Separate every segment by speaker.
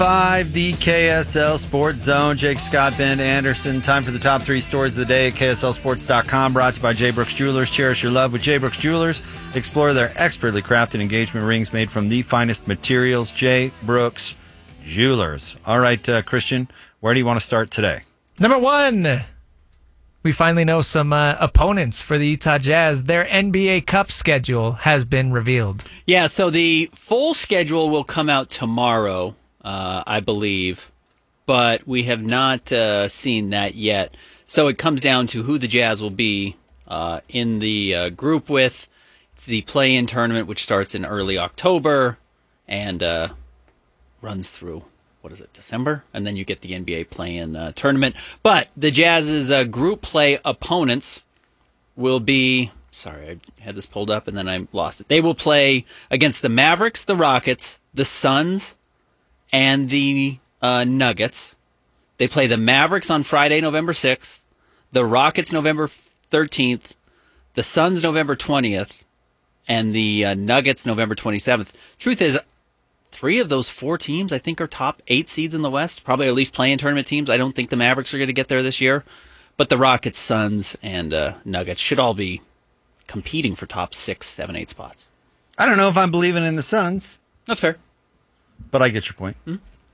Speaker 1: 5, the KSL Sports Zone. Jake Scott, Ben Anderson. Time for the top 3 stories of the day at KSLSports.com. Brought to you by J. Brooks Jewelers. Cherish your love with J. Brooks Jewelers. Explore their expertly crafted engagement rings made from the finest materials. J. Brooks Jewelers. All right, Christian, where do you want to start today?
Speaker 2: Number 1. We finally know some opponents for the Utah Jazz. Their NBA Cup schedule has been revealed.
Speaker 3: Yeah, so the full schedule will come out tomorrow, I believe, but we have not seen that yet. So it comes down to who the Jazz will be in the group with. It's the play-in tournament, which starts in early October and runs through, December? And then you get the NBA play-in tournament. But the Jazz's group play opponents will be... Sorry, I had this pulled up and then I lost it. They will play against the Mavericks, the Rockets, the Suns, and the Nuggets. They play the Mavericks on Friday, November 6th, the Rockets November 13th, the Suns November 20th, and the Nuggets November 27th. Truth is, 3 of those 4 teams, I think, are top 8 seeds in the West, probably at least play-in tournament teams. I don't think the Mavericks are going to get there this year, but the Rockets, Suns, and Nuggets should all be competing for top 6, 7, 8 spots.
Speaker 1: I don't know if I'm believing in the Suns.
Speaker 3: That's fair.
Speaker 1: But I get your point.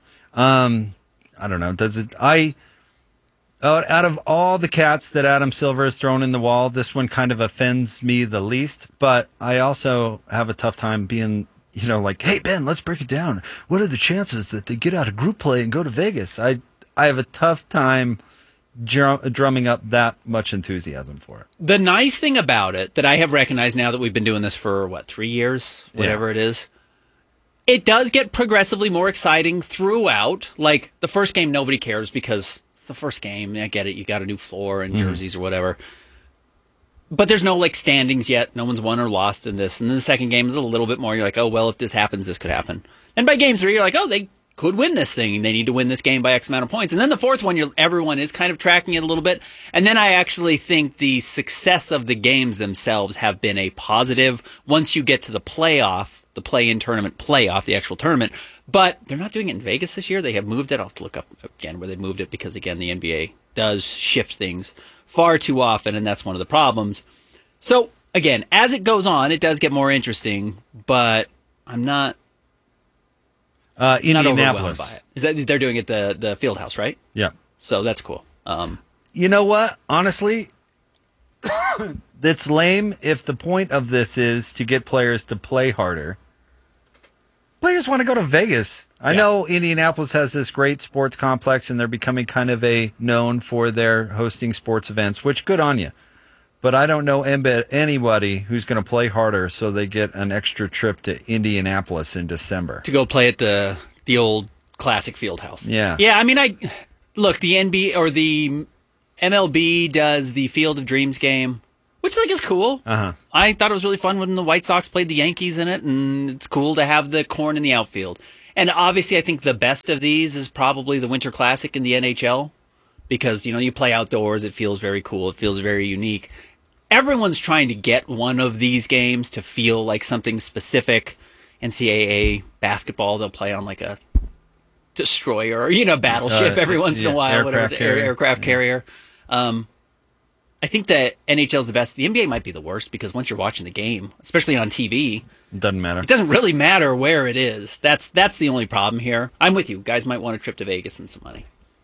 Speaker 1: I don't know. Out of all the cats that Adam Silver has thrown in the wall, this one kind of offends me the least. But I also have a tough time being, like, hey, Ben, let's break it down. What are the chances that they get out of group play and go to Vegas? I have a tough time drumming up that much enthusiasm for it.
Speaker 3: The nice thing about it that I have recognized now that we've been doing this for, 3 years, whatever it is, it does get progressively more exciting throughout. Like, the first game, nobody cares because it's the first game. I get it. You got a new floor and jerseys or whatever. But there's no, standings yet. No one's won or lost in this. And then the second game is a little bit more. You're like, oh, well, if this happens, this could happen. And by game 3, you're like, oh, they could win this thing. They need to win this game by X amount of points. And then the fourth one, everyone is kind of tracking it a little bit. And then I actually think the success of the games themselves have been a positive once you get to the playoff, the play-in tournament playoff, the actual tournament. But they're not doing it in Vegas this year. They have moved it. I'll have to look up again where they moved it because, again, the NBA does shift things far too often, and that's one of the problems. So, again, as it goes on, it does get more interesting, but I'm not...
Speaker 1: Indianapolis.
Speaker 3: By it. Is that they're doing it at the field house, right?
Speaker 1: Yeah.
Speaker 3: So that's cool.
Speaker 1: You know what? Honestly, it's lame if the point of this is to get players to play harder. Players want to go to Vegas. I know Indianapolis has this great sports complex, and they're becoming kind of known for their hosting sports events, which good on you. But I don't know anybody who's going to play harder so they get an extra trip to Indianapolis in December.
Speaker 3: To go play at the old classic field house.
Speaker 1: Yeah.
Speaker 3: Yeah, I mean, look, the NBA or the MLB does the Field of Dreams game, which is cool.
Speaker 1: Uh-huh.
Speaker 3: I thought it was really fun when the White Sox played the Yankees in it, and it's cool to have the corn in the outfield. And obviously, I think the best of these is probably the Winter Classic in the NHL because, you play outdoors. It feels very cool. It feels very unique. Everyone's trying to get one of these games to feel like something specific. NCAA basketball, they'll play on like a destroyer or, battleship every once in a while, aircraft carrier. I think that NHL is the best. The NBA might be the worst because once you're watching the game, especially on TV,
Speaker 1: it doesn't matter.
Speaker 3: It doesn't really matter where it is. That's the only problem here. I'm with you. Guys might want a trip to Vegas and some money.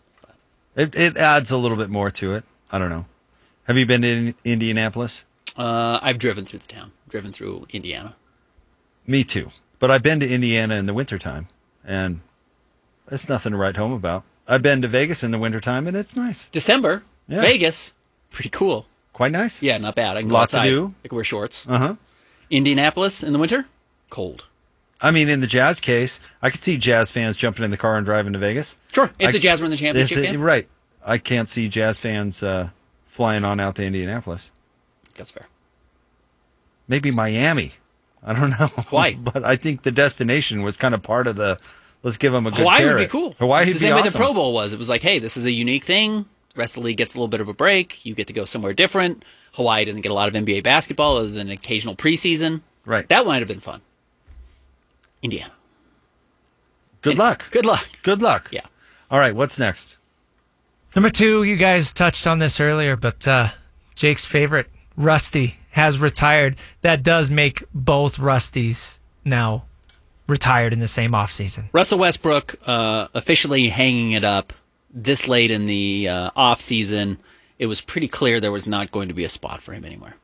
Speaker 1: It adds a little bit more to it. I don't know. Have you been to Indianapolis?
Speaker 3: I've driven through the town. Driven through Indiana.
Speaker 1: Me too. But I've been to Indiana in the wintertime, and it's nothing to write home about. I've been to Vegas in the wintertime, and it's nice.
Speaker 3: December, Vegas, pretty cool.
Speaker 1: Quite nice.
Speaker 3: Yeah, not bad. I can go
Speaker 1: Lots
Speaker 3: outside.
Speaker 1: to do.
Speaker 3: I can wear shorts.
Speaker 1: Uh-huh.
Speaker 3: Indianapolis in the winter, cold.
Speaker 1: I mean, in the Jazz case, I could see Jazz fans jumping in the car and driving to Vegas.
Speaker 3: Sure, if the Jazz were in the championship game.
Speaker 1: Right. I can't see Jazz fans flying on out to Indianapolis.
Speaker 3: That's fair.
Speaker 1: Maybe Miami. I don't know.
Speaker 3: Hawaii.
Speaker 1: But I think the destination was kind of part of the, let's give them a good
Speaker 3: Hawaii
Speaker 1: carrot.
Speaker 3: would be cool.
Speaker 1: Hawaii would be awesome.
Speaker 3: The same way the Pro Bowl was. It was like, hey, this is a unique thing. The rest of the league gets a little bit of a break. You get to go somewhere different. Hawaii doesn't get a lot of NBA basketball other than occasional preseason.
Speaker 1: Right.
Speaker 3: That might have been fun. Indiana.
Speaker 1: Good luck.
Speaker 3: Good luck.
Speaker 1: Good luck.
Speaker 3: Yeah.
Speaker 1: All right, what's next?
Speaker 2: Number 2, you guys touched on this earlier, but Jake's favorite, Rusty, has retired. That does make both Rusties now retired in the same offseason.
Speaker 3: Russell Westbrook officially hanging it up this late in the offseason. It was pretty clear there was not going to be a spot for him anywhere.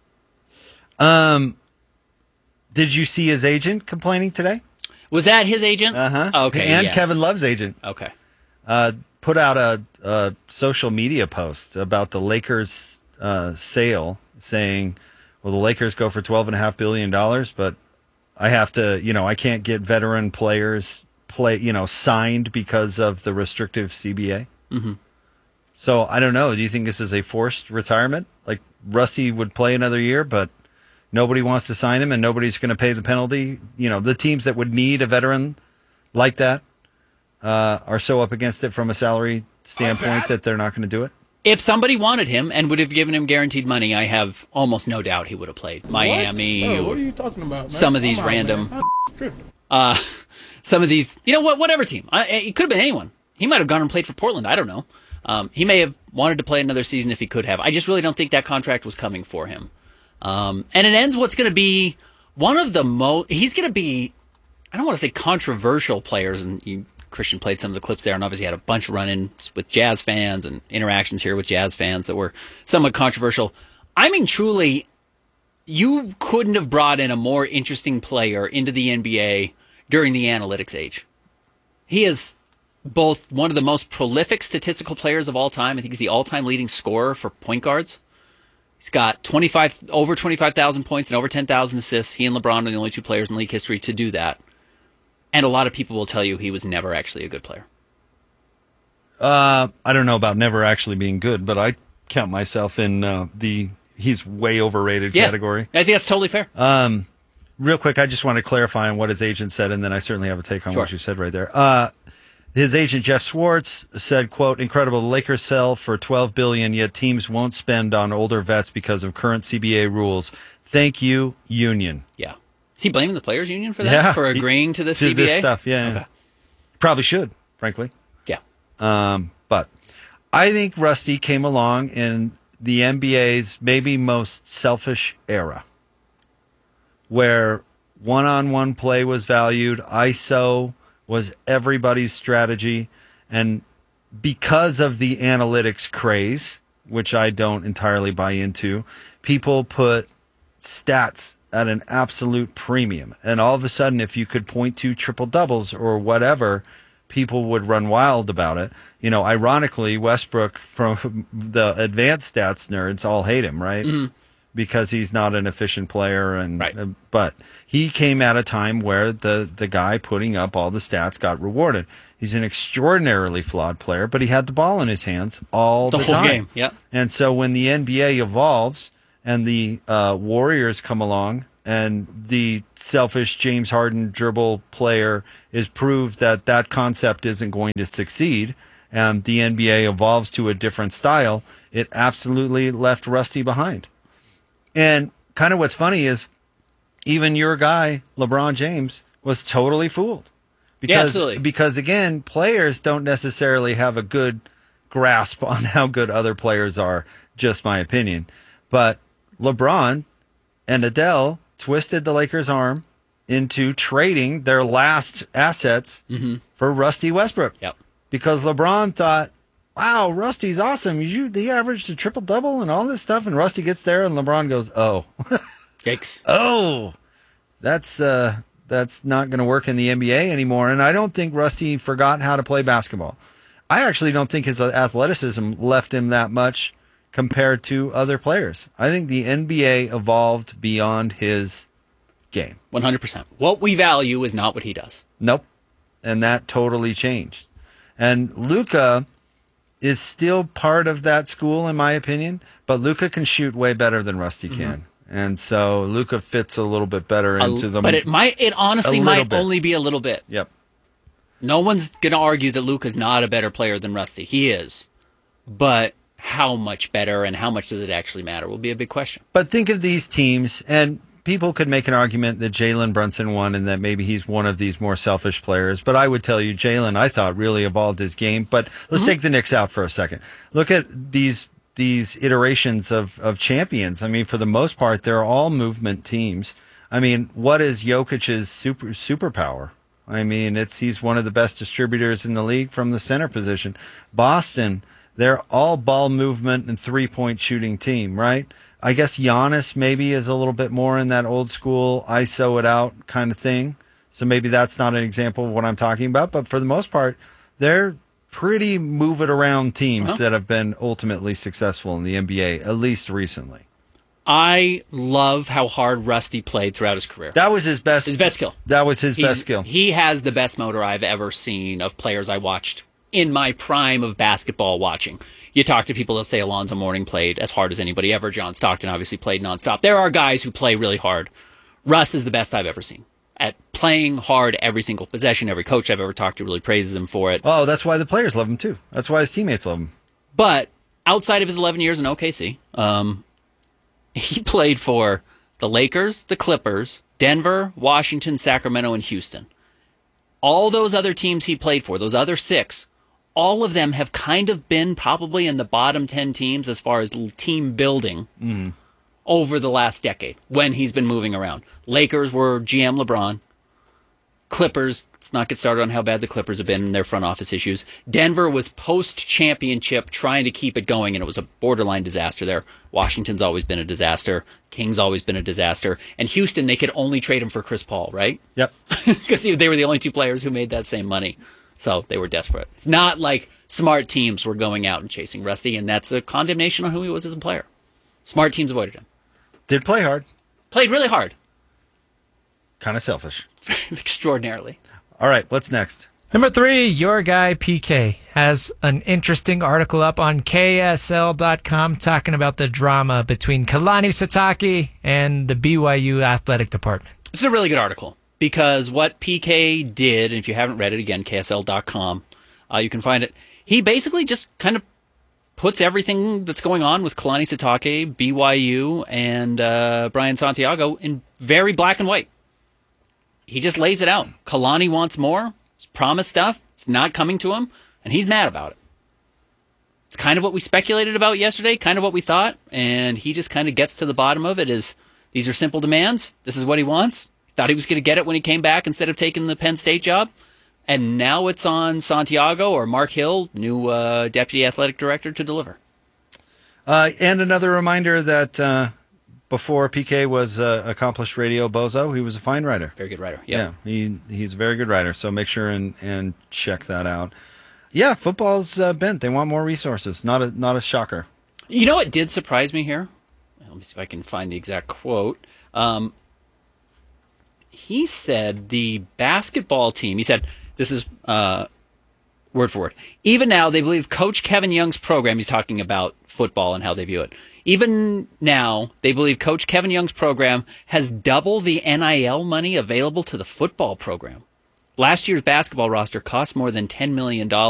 Speaker 1: Did you see his agent complaining today?
Speaker 3: Was that his agent?
Speaker 1: Uh-huh.
Speaker 3: Okay.
Speaker 1: And
Speaker 3: yes.
Speaker 1: Kevin Love's agent
Speaker 3: Okay.
Speaker 1: put out a social media post about the Lakers sale, saying, well, the Lakers go for $12.5 billion, but I have to, I can't get veteran players signed because of the restrictive CBA.
Speaker 3: Mm-hmm.
Speaker 1: So I don't know. Do you think this is a forced retirement? Like Rusty would play another year, but nobody wants to sign him and nobody's going to pay the penalty. The teams that would need a veteran like that are so up against it from a salary standpoint that they're not going to do it.
Speaker 3: If somebody wanted him and would have given him guaranteed money, I have almost no doubt he would have played Miami.
Speaker 4: Bro, what are you talking about, man?
Speaker 3: Some of these
Speaker 4: Come on,
Speaker 3: random,
Speaker 4: man.
Speaker 3: some of these, whatever team. It could have been anyone. He might have gone and played for Portland. I don't know. He may have wanted to play another season if he could have. I just really don't think that contract was coming for him. And it ends what's going to be one of the most. He's going to be, I don't want to say controversial players, and Christian played some of the clips there and obviously had a bunch of run-ins with Jazz fans and interactions here with Jazz fans that were somewhat controversial. I mean, truly, you couldn't have brought in a more interesting player into the NBA during the analytics age. He is both one of the most prolific statistical players of all time. I think he's the all-time leading scorer for point guards. He's got over 25,000 points and over 10,000 assists. He and LeBron are the only two players in league history to do that. And a lot of people will tell you he was never actually a good player.
Speaker 1: I don't know about never actually being good, but I count myself in he's way overrated category.
Speaker 3: I think that's totally fair.
Speaker 1: Real quick, I just want to clarify on what his agent said, and then I certainly have a take on what you said right there. His agent, Jeff Schwartz, said, quote, incredible, the Lakers sell for $12 billion, yet teams won't spend on older vets because of current CBA rules. Thank you, union.
Speaker 3: Yeah. Is he blaming the players' union for that?
Speaker 1: Yeah.
Speaker 3: For agreeing to this CBA?
Speaker 1: This stuff, yeah.
Speaker 3: Okay.
Speaker 1: Yeah. Probably should, frankly.
Speaker 3: Yeah.
Speaker 1: But I think Rusty came along in the NBA's maybe most selfish era, where one-on-one play was valued, ISO was everybody's strategy, and because of the analytics craze, which I don't entirely buy into, people put stats at an absolute premium. And all of a sudden, if you could point to triple doubles or whatever, people would run wild about it. Ironically, Westbrook, from the advanced stats nerds, all hate him, right? Mm-hmm. Because he's not an efficient player, but he came at a time where the guy putting up all the stats got rewarded. He's an extraordinarily flawed player, but he had the ball in his hands all the
Speaker 3: whole
Speaker 1: time.
Speaker 3: Game. Yeah.
Speaker 1: And so when the NBA evolves and the Warriors come along and the selfish James Harden dribble player is proved that concept isn't going to succeed, and the NBA evolves to a different style, it absolutely left Rusty behind. And kind of what's funny is even your guy, LeBron James, was totally fooled. Because again, players don't necessarily have a good grasp on how good other players are, just my opinion. But LeBron and Adele twisted the Lakers' arm into trading their last assets for Rusty Westbrook.
Speaker 3: Yep.
Speaker 1: Because LeBron thought, wow, Rusty's awesome. He averaged a triple-double and all this stuff. And Rusty gets there, and LeBron goes, oh.
Speaker 3: Yikes.
Speaker 1: Oh, that's not going to work in the NBA anymore. And I don't think Rusty forgot how to play basketball. I actually don't think his athleticism left him that much compared to other players. I think the NBA evolved beyond his game.
Speaker 3: 100%. What we value is not what he does.
Speaker 1: Nope. And that totally changed. And Luka is still part of that school, in my opinion, but Luka can shoot way better than Rusty can. And so Luka fits a little bit better into the.
Speaker 3: But it honestly might only be a little bit.
Speaker 1: Yep.
Speaker 3: No one's going to argue that Luka's not a better player than Rusty. He is. But how much better and how much does it actually matter will be a big question.
Speaker 1: But think of these teams, and people could make an argument that Jalen Brunson won and that maybe he's one of these more selfish players. But I would tell you, Jalen, I thought really evolved his game. But let's take the Knicks out for a second. Look at these iterations of champions. I mean, for the most part, they're all movement teams. I mean, what is Jokic's superpower? I mean, he's one of the best distributors in the league from the center position. Boston, they're all ball movement and three-point shooting team, right? I guess Giannis maybe is a little bit more in that old school ISO it out kind of thing. So maybe that's not an example of what I'm talking about. But for the most part, they're pretty move it around teams that have been ultimately successful in the NBA, at least recently.
Speaker 3: I love how hard Rusty played throughout his career.
Speaker 1: That was his best
Speaker 3: skill.
Speaker 1: That was his best skill.
Speaker 3: He has the best motor I've ever seen of players I watched in my prime of basketball watching. You talk to people that say Alonzo Mourning played as hard as anybody ever. John Stockton obviously played nonstop. There are guys who play really hard. Russ is the best I've ever seen at playing hard every single possession. Every coach I've ever talked to really praises him for it.
Speaker 1: Oh, that's why the players love him too. That's why his teammates love him.
Speaker 3: But outside of his 11 years in OKC, he played for the Lakers, the Clippers, Denver, Washington, Sacramento, and Houston. All those other teams he played for, those other 6, all of them have kind of been probably in the bottom 10 teams as far as team building over the last decade when he's been moving around. Lakers were GM LeBron. Clippers, let's not get started on how bad the Clippers have been in their front office issues. Denver was post-championship trying to keep it going, and it was a borderline disaster there. Washington's always been a disaster. Kings always been a disaster. And Houston, they could only trade him for Chris Paul, right?
Speaker 1: Yep.
Speaker 3: Because they were the only 2 players who made that same money. So they were desperate. It's not like smart teams were going out and chasing Rusty, and that's a condemnation on who he was as a player. Smart teams avoided him.
Speaker 1: Did play hard.
Speaker 3: Played really hard.
Speaker 1: Kind of selfish.
Speaker 3: Extraordinarily.
Speaker 1: All right, what's next?
Speaker 2: Number 3, your guy PK has an interesting article up on KSL.com talking about the drama between Kalani Sitake and the BYU athletic department.
Speaker 3: This is a really good article because what PK did, and if you haven't read it, again, KSL.com, you can find it. He basically just kind of puts everything that's going on with Kalani Sitake, BYU, and Brian Santiago in very black and white. He just lays it out. Kalani wants more. He's promised stuff. It's not coming to him, and he's mad about it. It's kind of what we speculated about yesterday, kind of what we thought, and he just kind of gets to the bottom of it is these are simple demands. This is what he wants. Thought he was going to get it when he came back instead of taking the Penn State job. And now it's on Santiago or Mark Hill, new deputy athletic director, to deliver.
Speaker 1: And another reminder that before PK was accomplished radio bozo, he was a fine writer.
Speaker 3: Very good writer. Yep.
Speaker 1: Yeah, he's a very good writer. So make sure and check that out. Yeah, football's bent. They want more resources. Not a shocker.
Speaker 3: You know what did surprise me here? Let me see if I can find the exact quote. He said the basketball team, he said, this is word for word, even now they believe Coach Kevin Young's program, he's talking about football and how they view it, even now they believe Coach Kevin Young's program has double the NIL money available to the football program. Last year's basketball roster cost more than $10 million.